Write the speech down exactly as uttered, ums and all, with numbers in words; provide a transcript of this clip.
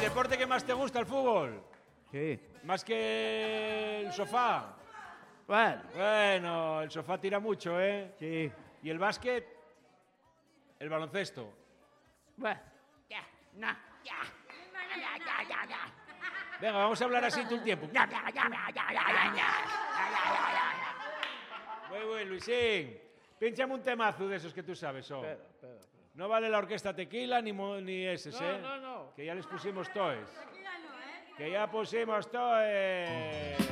deporte que más te gusta, el fútbol? Sí. ¿Más que el sofá? Bueno. Bueno, el sofá tira mucho, ¿eh? Sí. ¿Y el básquet? ¿El baloncesto? Bueno. Ya, no, ya. Ya, ya, ya, ya. Venga, vamos a hablar así todo el tiempo. Ya, ya, ya, ya, ya, ya, ya, ya. Muy bien, Luisín. Pínchame un temazo de esos que tú sabes, oh. Espera, espera, espera. No vale la orquesta Tequila ni, mo- ni esos, No, ¿eh? no, no. Que ya les pusimos toes. Que ya pusimos toes.